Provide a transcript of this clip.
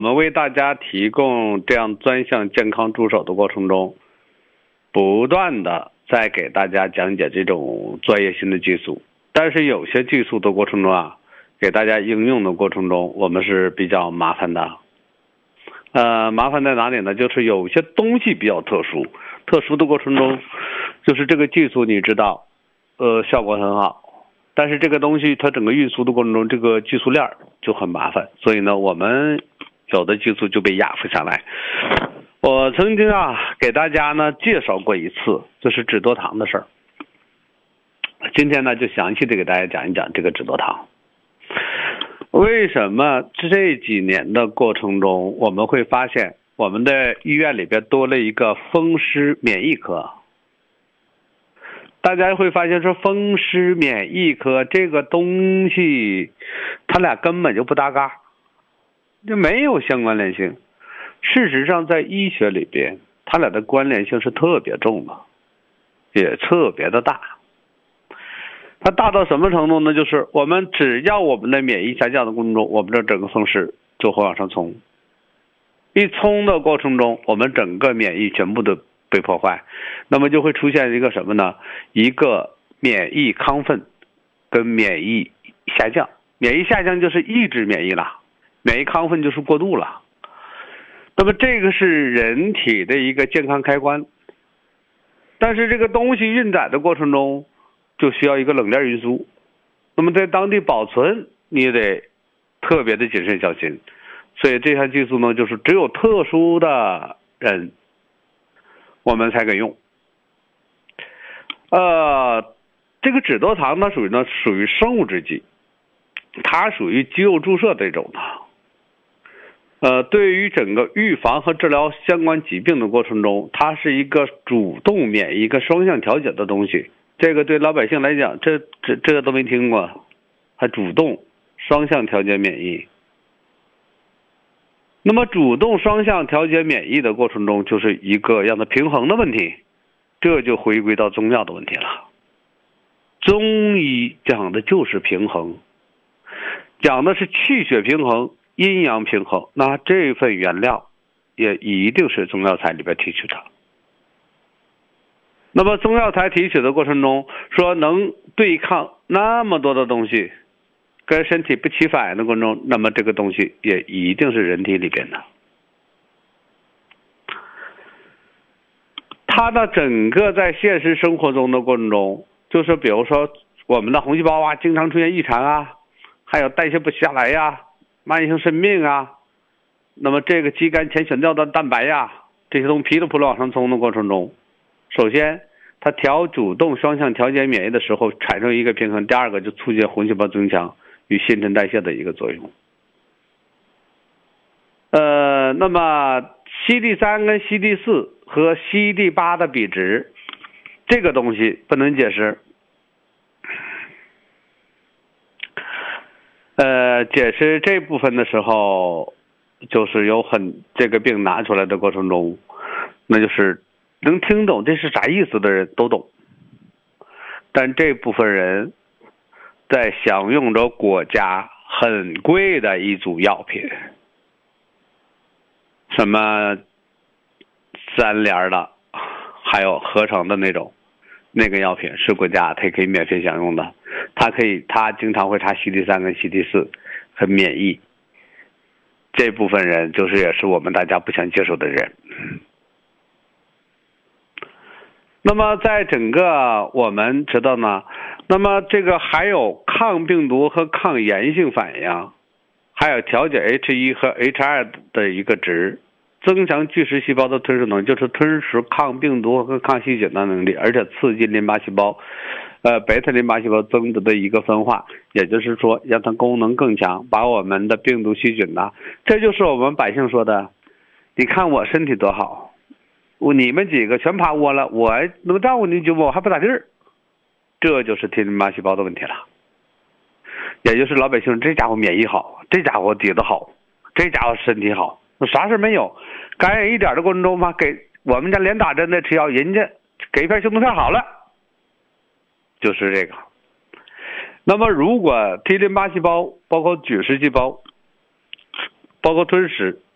我们为大家提供这样专项健康助手的过程中，不断的在给大家讲解这种专业性的技术，但是有些技术的过程中啊，给大家应用的过程中，我们是比较麻烦的。麻烦在哪里呢？就是有些东西比较特殊，特殊的过程中，就是这个技术你知道，效果很好。但是这个东西它整个运输的过程中，这个技术链就很麻烦，所以呢，我们有的技术就被压服下来。我曾经给大家呢介绍过一次，就是脂多糖的事儿。今天呢就详细的给大家讲一讲这个脂多糖。为什么这几年的过程中，我们会发现我们的医院里边多了一个风湿免疫科？大家会发现说风湿免疫科这个东西，它俩根本就不搭嘎，就没有相关联性。事实上，在医学里边，它俩的关联性是特别重的，也特别的大。它大到什么程度呢？就是我们只要我们的免疫下降的过程中，我们的整个风湿就会往上冲。一冲的过程中，我们整个免疫全部都被破坏，那么就会出现一个什么呢？一个免疫亢奋跟免疫下降。免疫下降就是抑制免疫了，免疫亢奋就是过度了。那么这个是人体的一个健康开关，但是这个东西运载的过程中就需要一个冷链运输，那么在当地保存你也得特别的谨慎小心，所以这项技术呢，就是只有特殊的人我们才可以用。这个脂多糖呢属于生物制剂，它属于肌肉注射这种的。对于整个预防和治疗相关疾病的过程中，它是一个主动免疫、一个双向调节的东西。这个对老百姓来讲，这个都没听过，还主动双向调节免疫。那么主动双向调节免疫的过程中，就是一个让它平衡的问题，这就回归到中药的问题了。中医讲的就是平衡，讲的是气血平衡、阴阳平衡，那这份原料也一定是中药材里边提取的。那么中药材提取的过程中，说能对抗那么多的东西，跟身体不起反应的过程中，那么这个东西也一定是人体里边的。它的整个在现实生活中的过程中，就是比如说我们的红细胞经常出现异常还有代谢不下来慢性肾病那么这个肌酐前血尿的蛋白这些东西噼里啪啦往上冲的过程中，首先它主动双向调节免疫的时候产生一个平衡，第二个就促进红细胞增强与新陈代谢的一个作用。那么 CD3 跟 CD4 和 CD8 的比值，这个东西不能解释。解释这部分的时候，就是这个病拿出来的过程中，那就是能听懂这是啥意思的人都懂，但这部分人在享用着国家很贵的一组药品，什么3联的，还有合成的那个药品是国家它可以免费享用的，它经常会查 CD3 跟 CD4 和免疫，这部分人也是我们大家不想接受的人。那么在整个我们知道呢，那么这个还有抗病毒和抗炎性反应，还有调节 H1 和 H2 的一个值，增强巨噬细胞的吞噬能力，就是吞噬抗病毒和抗细菌的能力，而且刺激淋巴细胞贝塔淋巴细胞增殖的一个分化，也就是说让它功能更强，把我们的病毒细菌这就是我们百姓说的，你看我身体多好，你们几个全趴窝了，我能照顾你我还不咋地儿，这就是 T 淋巴细胞的问题了。也就是老百姓这家伙免疫好，这家伙底子好，这家伙身体好，啥事没有，感染一点的过程中给我们家连打针的吃药，人家给一片胸痛片好了，就是这个。那么如果 T 淋巴细胞包括巨噬细胞包括吞噬